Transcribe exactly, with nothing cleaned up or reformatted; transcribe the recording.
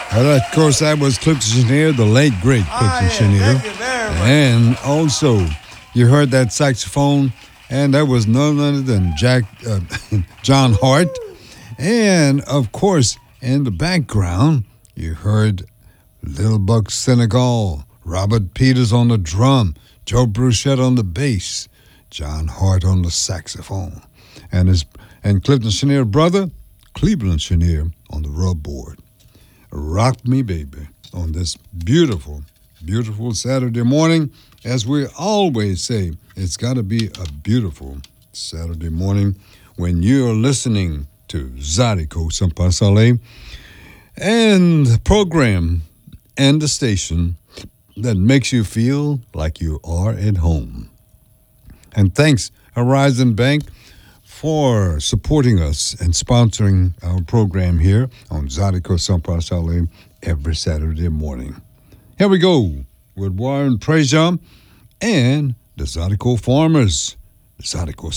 And of course, that was Clifton Chenier, the late, great Clifton Ah, yeah, Chenier. thank you very much. And also, you heard that saxophone, and that was none other than Jack, uh, John Hart. And of course, in the background, you heard Little Buck Senegal, Robert Peters on the drum, Joe Bruchette on the bass, John Hart on the saxophone, and his and Clifton Chenier brother, Cleveland Chenier, on the rub board. Rock me, baby, on this beautiful, beautiful Saturday morning. As we always say, it's got to be a beautiful Saturday morning when you're listening to Zydeco Sampasale and the program and the station that makes you feel like you are at home. And thanks, Horizon Bank, for supporting us and sponsoring our program here on Zydeco Sampasale every Saturday morning. Here we go with Warren Prejean and the Zydeco Farmers, Zydeco